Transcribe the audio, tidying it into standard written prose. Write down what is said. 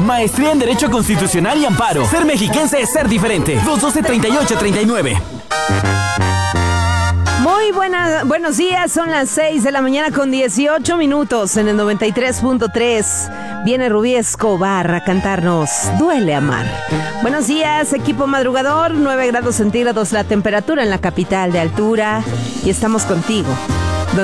Maestría en Derecho Constitucional y Amparo. Ser mexiquense es ser diferente. 212-3839. Muy buenos días, son las 6 de la mañana con 18 minutos en el 93.3. Viene Rubí Escobar a cantarnos Duele Amar. Buenos días, equipo madrugador, 9 grados centígrados la temperatura en la capital de altura y estamos contigo